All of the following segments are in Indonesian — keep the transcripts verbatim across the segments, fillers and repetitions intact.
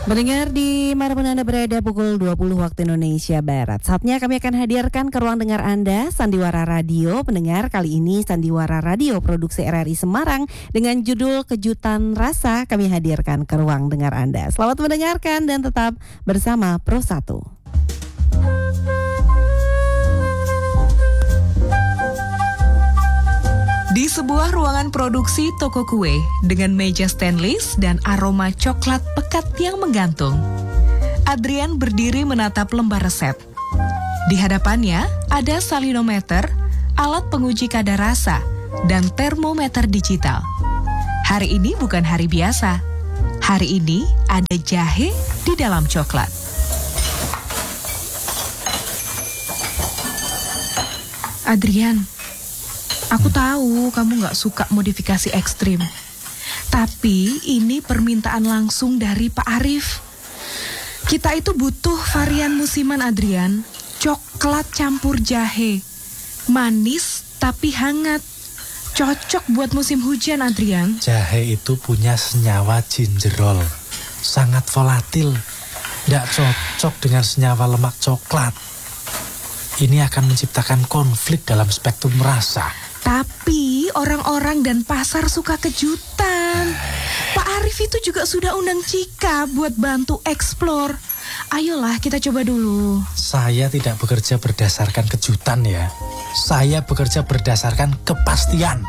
Mendengar di manapun Anda berada pukul dua puluh waktu Indonesia Barat. Saatnya kami akan hadirkan ke ruang dengar Anda Sandiwara Radio. Pendengar, kali ini Sandiwara Radio produksi R R I Semarang dengan judul Kejutan Rasa kami hadirkan ke ruang dengar Anda. Selamat mendengarkan dan tetap bersama Pro satu. Di sebuah ruangan produksi toko kue dengan meja stainless dan aroma coklat pekat yang menggantung, Adrian berdiri menatap lembar resep. Di hadapannya ada salinometer, alat penguji kadar rasa, dan termometer digital. Hari ini bukan hari biasa. Hari ini ada jahe di dalam coklat. Adrian, aku tahu kamu gak suka modifikasi ekstrim. Tapi ini permintaan langsung dari Pak Arif. Kita itu butuh varian musiman, Adrian. Coklat campur jahe. Manis tapi hangat. Cocok buat musim hujan, Adrian. Jahe itu punya senyawa gingerol. Sangat volatil. Tidak cocok dengan senyawa lemak coklat. Ini akan menciptakan konflik dalam spektrum rasa. Tapi orang-orang dan pasar suka kejutan. Pak Arif itu juga sudah undang Cika buat bantu eksplor. Ayolah kita coba dulu. Saya tidak bekerja berdasarkan kejutan ya. Saya bekerja berdasarkan kepastian.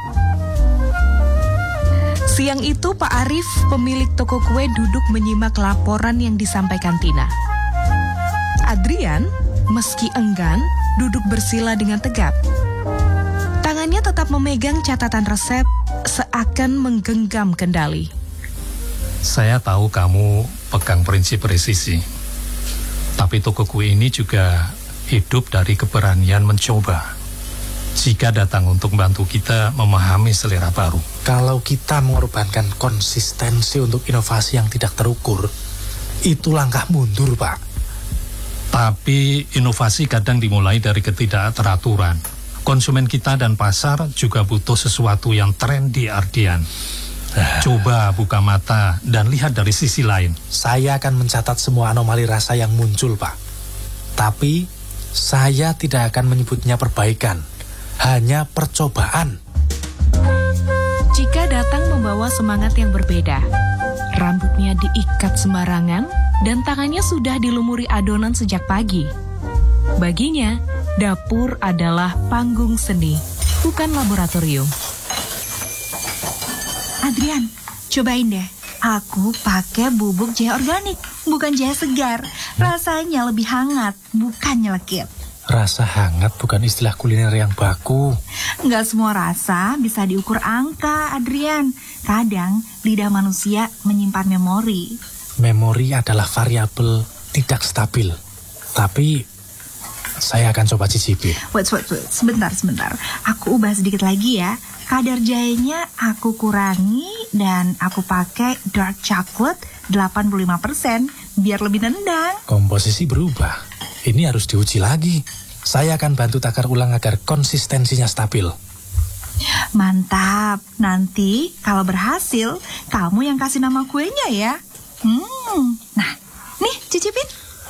Siang itu Pak Arif, pemilik toko kue, duduk menyimak laporan yang disampaikan Tina. Adrian, meski enggan, duduk bersila dengan tegap. Tangannya tetap memegang catatan resep, seakan menggenggam kendali. Saya tahu kamu pegang prinsip presisi. Tapi toko kue ini juga hidup dari keberanian mencoba. Jika datang untuk membantu kita memahami selera baru. Kalau kita mengorbankan konsistensi untuk inovasi yang tidak terukur, itu langkah mundur, Pak. Tapi inovasi kadang dimulai dari ketidakteraturan. Konsumen kita dan pasar juga butuh sesuatu yang trendy, Ardian. Coba buka mata dan lihat dari sisi lain. Saya akan mencatat semua anomali rasa yang muncul, Pak. Tapi saya tidak akan menyebutnya perbaikan, hanya percobaan. Cika datang membawa semangat yang berbeda. Rambutnya diikat sembarangan dan tangannya sudah dilumuri adonan sejak pagi. Baginya, dapur adalah panggung seni, bukan laboratorium. Adrian, cobain deh. Aku pakai bubuk jahe organik, bukan jahe segar. Rasanya lebih hangat, bukan nyelekit. Rasa hangat bukan istilah kuliner yang baku. Nggak semua rasa bisa diukur angka, Adrian. Kadang lidah manusia menyimpan memori. Memori adalah variabel tidak stabil. Tapi saya akan coba cicipi. Wait, wait, wait. Sebentar, sebentar. Aku ubah sedikit lagi ya. Kadar jahenya aku kurangi dan aku pakai dark chocolate delapan puluh lima persen biar lebih nendang. Komposisi berubah. Ini harus diuji lagi. Saya akan bantu takar ulang agar konsistensinya stabil. Mantap. Nanti kalau berhasil, kamu yang kasih nama kuenya ya. Hmm. Nah, nih cicipin.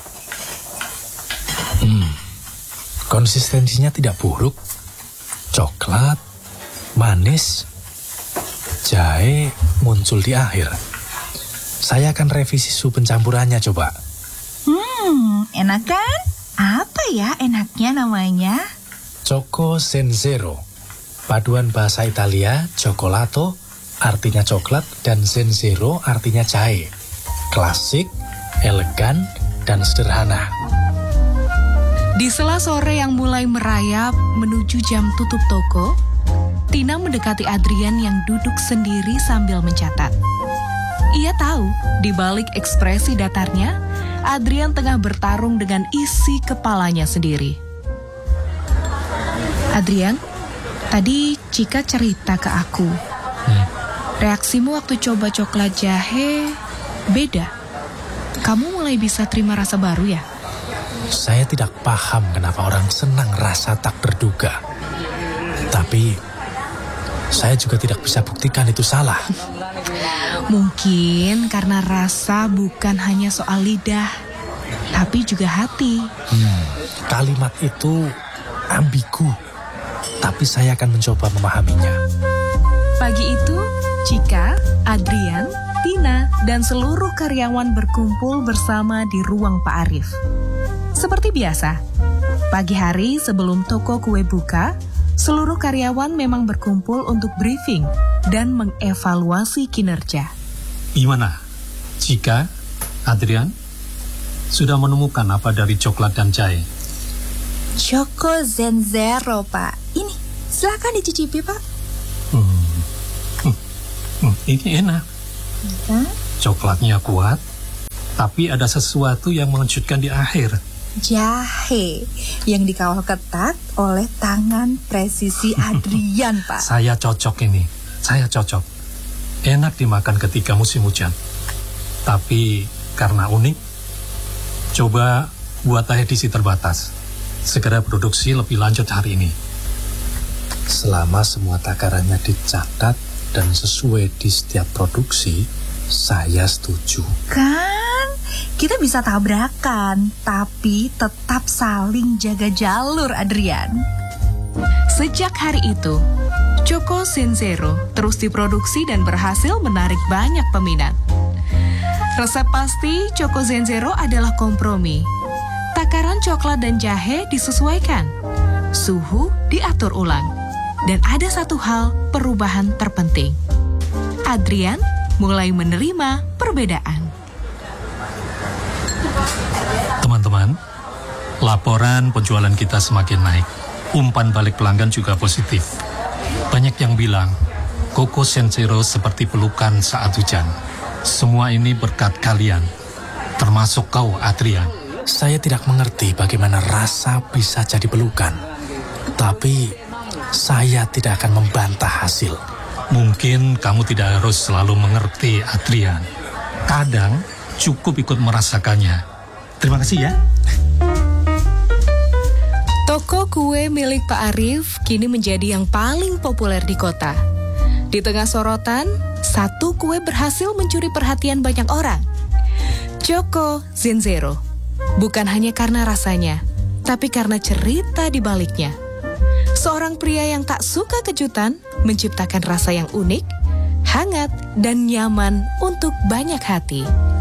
Hmm. Konsistensinya tidak buruk. Coklat, manis, jahe muncul di akhir. Saya akan revisi suhu pencampurannya coba. Hmm, enak kan? Apa ya enaknya namanya? Choco Zenzero. Paduan bahasa Italia, cioccolato artinya coklat dan Zenzero artinya jahe. Klasik, elegan, dan sederhana. Di sela sore yang mulai merayap menuju jam tutup toko, Tina mendekati Adrian yang duduk sendiri sambil mencatat. Ia tahu, di balik ekspresi datarnya, Adrian tengah bertarung dengan isi kepalanya sendiri. Adrian, tadi Cika cerita ke aku. Hmm. Reaksimu waktu coba coklat jahe beda. Kamu mulai bisa terima rasa baru ya? Saya tidak paham kenapa orang senang rasa tak terduga. Tapi Saya juga tidak bisa buktikan itu salah. Mungkin karena rasa bukan hanya soal lidah, tapi juga hati. Hmm, kalimat itu ambigu, tapi saya akan mencoba memahaminya. Pagi itu, Cika, Adrian, Tina, dan seluruh karyawan berkumpul bersama di ruang Pak Arif. Seperti biasa, pagi hari sebelum toko kue buka, seluruh karyawan memang berkumpul untuk briefing dan mengevaluasi kinerja. Gimana? Cika, Adrian, sudah menemukan apa dari coklat dan jahe? Choco Zenzero, Pak. Ini, silakan dicicipi, Pak. Hmm. Hmm. Hmm. Ini enak. Hah? Coklatnya kuat, tapi ada sesuatu yang mengejutkan di akhir. Jahe yang dikawal ketat oleh tangan presisi Adrian, Pak. Saya cocok ini, saya cocok. Enak dimakan ketika musim hujan. Tapi karena unik, coba buat edisi terbatas. Segera produksi lebih lanjut hari ini. Selama semua takarannya dicatat dan sesuai di setiap produksi, saya setuju. Kan, kita bisa tabrakan, tapi tetap saling jaga jalur, Adrian. Sejak hari itu, Choco Zenzero terus diproduksi dan berhasil menarik banyak peminat. Resep pasti Choco Zenzero adalah kompromi. Takaran coklat dan jahe disesuaikan, suhu diatur ulang, dan ada satu hal perubahan terpenting. Adrian mulai menerima perbedaan. Teman-teman, laporan penjualan kita semakin naik. Umpan balik pelanggan juga positif. Banyak yang bilang, Choco Zenzero seperti pelukan saat hujan. Semua ini berkat kalian, termasuk kau, Adrian. Saya tidak mengerti bagaimana rasa bisa jadi pelukan. Tapi saya tidak akan membantah hasil. Mungkin kamu tidak harus selalu mengerti, Adrian. Kadang cukup ikut merasakannya. Terima kasih ya. Toko kue milik Pak Arif kini menjadi yang paling populer di kota. Di tengah sorotan, satu kue berhasil mencuri perhatian banyak orang. Choco Zenzero. Bukan hanya karena rasanya, tapi karena cerita di baliknya. Seorang pria yang tak suka kejutan menciptakan rasa yang unik, hangat, dan nyaman untuk banyak hati.